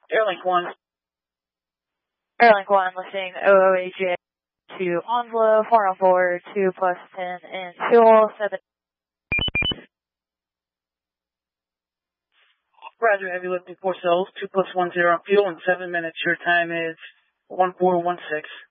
Airlink 1. Airlink 1, listing OOAJ to Onslow, 404, 2 plus 10 in fuel, 7. Roger, heavy lifting 4 cells, 2 plus 10 on fuel, in 7 minutes. Your time is 1416.